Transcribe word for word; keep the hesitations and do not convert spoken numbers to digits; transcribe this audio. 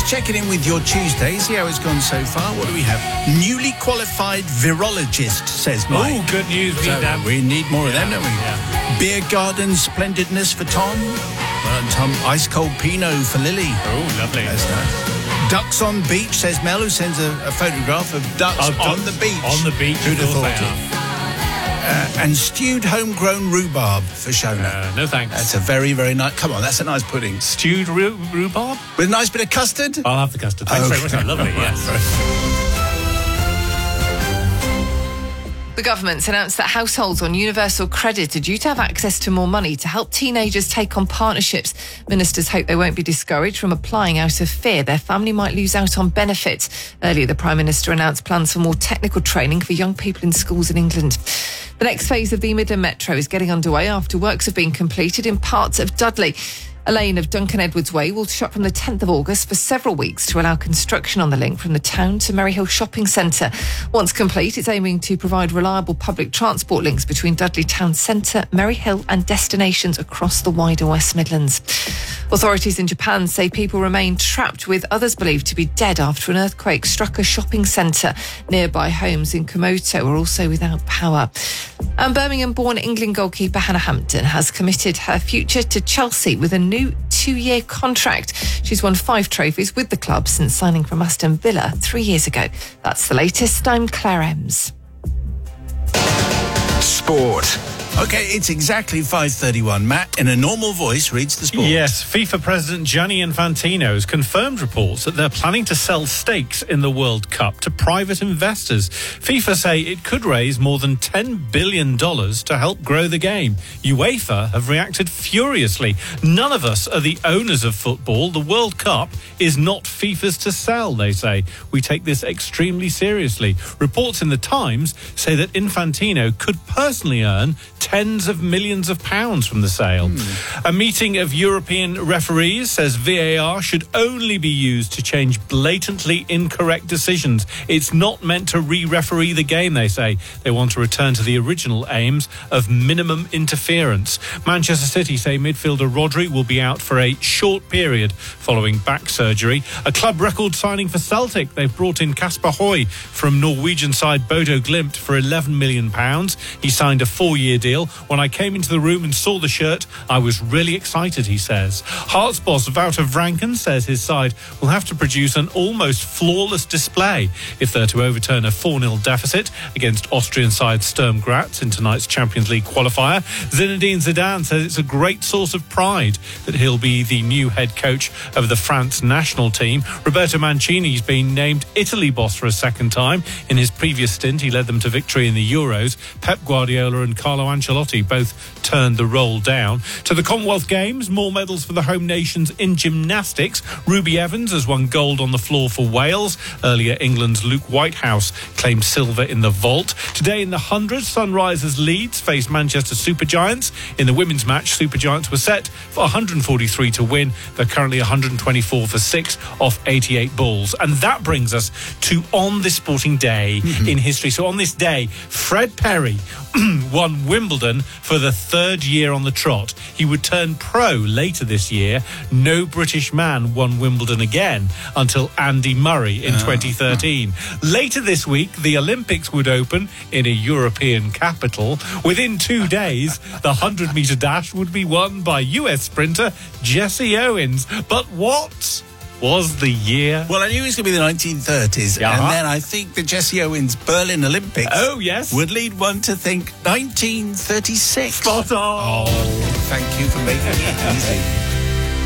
Just checking in with your Tuesday, see how it's gone so far. What do we have? Newly qualified virologist, says Mike. Oh, good news. We So need that. we need more of Yeah, them, don't we? yeah. Beer garden splendidness for Tom. Uh, Tom, ice cold Pinot for Lily. Oh, lovely. That's nice. Ducks on beach, says Mel, who sends a, a photograph of ducks Oh, on ducks the beach. on the beach, Who'd have of course thought they it? Uh, and stewed homegrown rhubarb for Shona. Uh, no thanks. That's a very, very nice... Come on, that's a nice pudding. Stewed rhu- rhubarb? With a nice bit of custard? I'll have the custard. Thanks Okay. very much. Lovely, yes. The government's announced that households on universal credit are due to have access to more money to help teenagers take on partnerships. Ministers hope they won't be discouraged from applying out of fear their family might lose out on benefits. Earlier, the Prime Minister announced plans for more technical training for young people in schools in England. The next phase of the Midland Metro is getting underway after works have been completed in parts of Dudley. A lane of Duncan Edwards Way will shut from the tenth of August for several weeks to allow construction on the link from the town to Merry Hill Shopping Centre. Once complete, it's aiming to provide reliable public transport links between Dudley Town Centre, Merry Hill and destinations across the wider West Midlands. Authorities in Japan say people remain trapped, with others believed to be dead after an earthquake struck a shopping centre. Nearby homes in Komoto are also without power. And Birmingham-born England goalkeeper Hannah Hampton has committed her future to Chelsea with a new two-year contract. She's won five trophies with the club since signing from Aston Villa three years ago. That's the latest. I'm Claire Ems. Sport. OK, it's exactly five thirty-one. Matt, in a normal voice, reads the sport. Yes, FIFA President Gianni Infantino has confirmed reports that they're planning to sell stakes in the World Cup to private investors. FIFA say it could raise more than ten billion dollars to help grow the game. UEFA have reacted furiously. None of us are the owners of football. The World Cup is not FIFA's to sell, they say. We take this extremely seriously. Reports in the Times say that Infantino could personally earn tens of millions of pounds from the sale. Mm. A meeting of European referees says V A R should only be used to change blatantly incorrect decisions. It's not meant to re-referee the game, they say. They want to return to the original aims of minimum interference. Manchester City say midfielder Rodri will be out for a short period following back surgery. A club record signing for Celtic. They've brought in Kasper Høy from Norwegian side Bodo Glimt for eleven million pounds. He signed a four-year deal. When I came into the room and saw the shirt, I was really excited, he says. Hearts boss Wouter Vranken says his side will have to produce an almost flawless display if they're to overturn a four nil deficit against Austrian side Sturm Graz in tonight's Champions League qualifier. Zinedine Zidane says it's a great source of pride that he'll be the new head coach of the France national team. Roberto Mancini's been named Italy boss for a second time. In his previous stint, he led them to victory in the Euros. Pep Guardiola and Carlo Ancelotti both turned the role down. To the Commonwealth Games, more medals for the home nations in gymnastics. Ruby Evans has won gold on the floor for Wales. Earlier, England's Luke Whitehouse claimed silver in the vault. Today in the hundred, Sunrisers Leeds face Manchester Supergiants. In the women's match, Supergiants were set for one hundred forty-three to win. They're currently one hundred twenty-four for six off eighty-eight balls. And that brings us to On This Sporting Day mm-hmm. in history. So on this day, Fred Perry won Wimbledon for the third year on the trot. He would turn pro later this year. No British man won Wimbledon again until Andy Murray in oh. twenty thirteen. Later this week, the Olympics would open in a European capital. Within two days, the one hundred metre dash would be won by U S sprinter Jesse Owens. But what was the year? Well, I knew it was going to be the nineteen thirties, uh-huh. and then I think the Jesse Owens Berlin Olympics oh, yes. would lead one to think nineteen thirty-six. Spot on! Oh, thank you for making it easy.